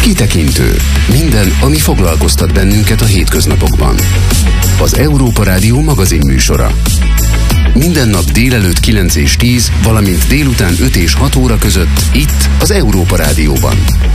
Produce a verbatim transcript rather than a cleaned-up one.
Kitekintő. Minden, ami foglalkoztat bennünket a hétköznapokban. Az Európa Rádió magazinműsora. Minden nap délelőtt kilenc és tíz, valamint délután öt és hat óra között itt az Európa Rádióban.